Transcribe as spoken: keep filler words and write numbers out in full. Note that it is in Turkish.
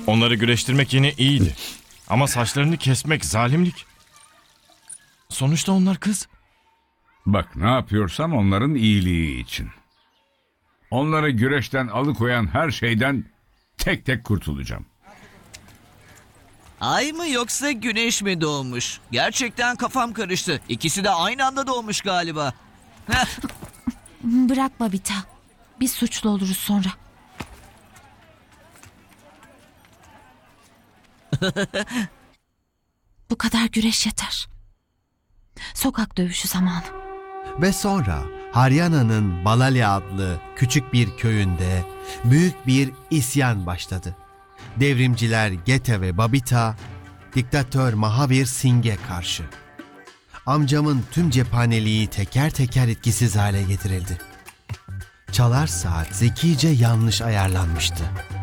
Onları güreştirmek yine iyiydi. Ama saçlarını kesmek zalimlik. Sonuçta onlar kız. Bak, ne yapıyorsam onların iyiliği için. Onları güreşten alıkoyan her şeyden tek tek kurtulacağım. Ay mı yoksa güneş mi doğmuş? Gerçekten kafam karıştı. İkisi de aynı anda doğmuş galiba. Bırak Babita. Biz suçlu oluruz sonra. Bu kadar güreş yeter. Sokak dövüşü zamanı. Ve sonra Haryana'nın Balali adlı küçük bir köyünde büyük bir isyan başladı. Devrimciler Gete ve Babita, diktatör Mahavir Singh'e karşı. Amcamın tüm cephaneliği teker teker etkisiz hale getirildi. Çalar saat zekice yanlış ayarlanmıştı.